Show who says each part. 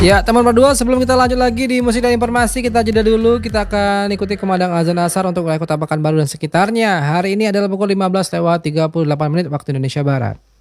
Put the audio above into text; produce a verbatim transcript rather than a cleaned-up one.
Speaker 1: Ya teman berdua, sebelum kita lanjut lagi di musik dan informasi, kita jeda dulu. Kita akan ikuti kumandang azan asar untuk wilayah Kota Pekanbaru dan sekitarnya. Hari ini adalah pukul lima belas lewat tiga puluh delapan menit waktu Indonesia Barat.